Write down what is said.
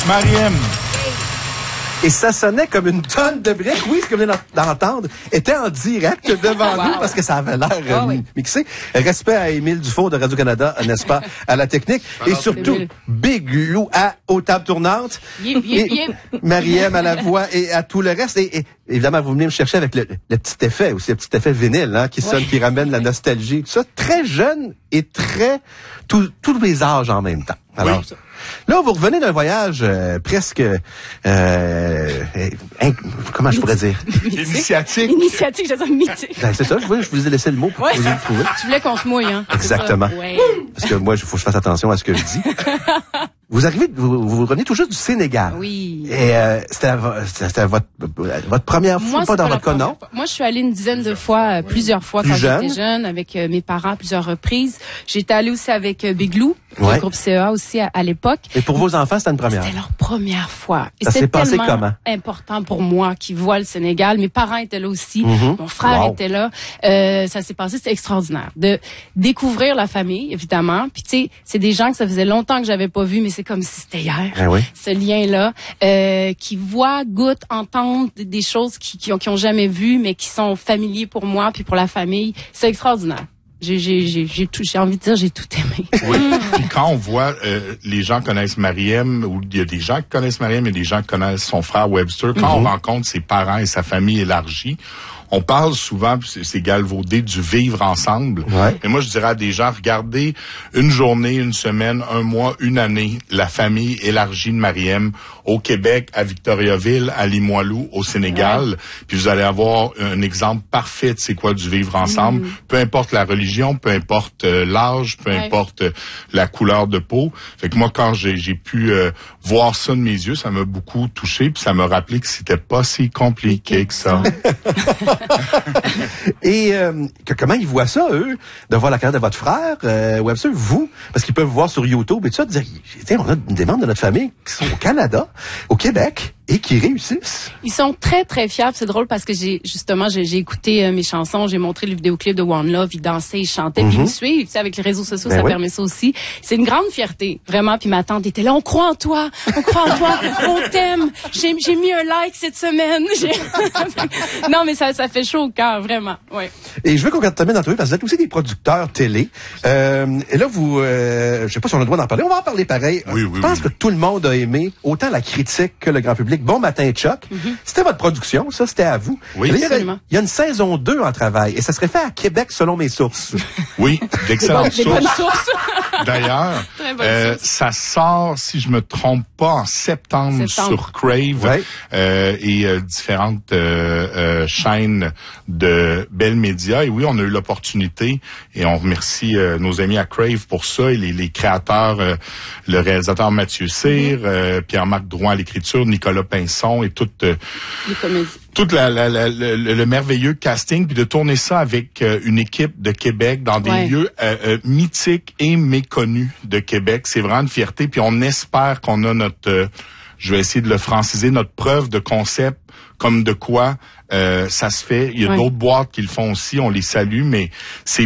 Mariem. Et ça sonnait comme une tonne de briques. Oui, ce que vous venez d'entendre était en direct devant nous parce que ça avait l'air mixé. Respect à Émile Dufault de Radio-Canada, n'est-ce pas, à la technique. Et surtout, Big Lou aux tables tournantes. Et Mariem à la voix et à tout le reste. Et évidemment, vous venez me chercher avec le petit effet aussi, le petit effet vinyle qui sonne, qui ramène la nostalgie. Tout ça, très jeune et très... tous les âges en même temps. Alors, là, vous revenez d'un voyage presque... comment je pourrais dire? Initiatique. Initiatique, je veux dire mythique. Ben, c'est ça, je vous ai laissé le mot pour que vous le trouver. Tu voulais qu'on se mouille, hein? Exactement. Ouais. Parce que moi, il faut que je fasse attention à ce que je dis. Vous arrivez, vous revenez tout juste du Sénégal. Oui. Et c'était votre première fois, pas dans votre cas, non? Moi, je suis allée une dizaine de fois, plusieurs fois quand j'étais jeune, avec mes parents à plusieurs reprises. J'étais allée aussi avec Big Lou, le groupe CEA aussi à l'époque. Et pour vos enfants, c'était une première? C'était leur première fois. Et ça s'est passé tellement comment? Important pour moi qui voit le Sénégal. Mes parents étaient là aussi. Mon frère était là. Ça s'est passé, c'était extraordinaire. De découvrir la famille, évidemment. Puis tu sais, c'est des gens que ça faisait longtemps que j'avais pas vu, mais c'est comme si c'était hier. Ce lien-là, qui voient, goûtent, entendent des choses qui ont jamais vues, mais qui sont familiers pour moi puis pour la famille. C'est extraordinaire. J'ai envie de dire, j'ai tout aimé. Oui. Puis quand on voit, les gens connaissent Mariem, ou il y a des gens qui connaissent Mariem et des gens qui connaissent son frère Webster, quand on rencontre ses parents et sa famille élargie, on parle souvent, c'est galvaudé, du vivre ensemble. Et moi, je dirais à des gens, regardez une journée, une semaine, un mois, une année, la famille élargie de Mariem au Québec, à Victoriaville, à Limoilou, au Sénégal. Puis vous allez avoir un exemple parfait de c'est quoi du vivre ensemble. Peu importe la religion, peu importe l'âge, peu importe la couleur de peau. Fait que moi, quand j'ai pu voir ça de mes yeux, ça m'a beaucoup touché. Puis ça m'a rappelé que c'était pas si compliqué que ça. Et comment ils voient ça, eux, de voir la carrière de votre frère, Webster, vous, parce qu'ils peuvent voir sur YouTube et tout ça, dire, on a des membres de notre famille qui sont au Canada, au Québec, et qui réussissent. Ils sont très, très fiers. C'est drôle parce que j'ai écouté mes chansons, j'ai montré le vidéoclip de One Love, ils dansaient, ils chantaient, puis ils me suivent. Tu sais, avec les réseaux sociaux, ça permet ça aussi. C'est une grande fierté, vraiment. Puis ma tante était là, on croit en toi, on t'aime. J'ai mis un like cette semaine. Non, mais ça fait chaud au cœur, vraiment. Ouais. Et je veux qu'on termine d'entrevuer parce que vous êtes aussi des producteurs télé. Et là, vous, je sais pas si on a le droit d'en parler. On va en parler pareil. Je pense que tout le monde a aimé autant la critique que le grand public. Bon matin, Chuck. C'était votre production, ça, c'était à vous. Oui, absolument. Il y a une saison 2 en travail et ça serait fait à Québec selon mes sources. Oui, d'excellentes sources. Bonnes sources. D'ailleurs, ça sort, si je me trompe pas, en septembre. Sur Crave et différentes chaînes de Bell Media. Et oui, on a eu l'opportunité et on remercie nos amis à Crave pour ça et les créateurs, le réalisateur Mathieu Cyr, Pierre-Marc Drouin à l'écriture, Nicolas Pinson et tout le merveilleux casting, puis de tourner ça avec une équipe de Québec dans des lieux mythiques et méconnus de Québec. C'est vraiment une fierté, puis on espère qu'on a notre, je vais essayer de le franciser, notre preuve de concept, comme de quoi ça se fait. Il y a d'autres boîtes qui le font aussi, on les salue, mais c'est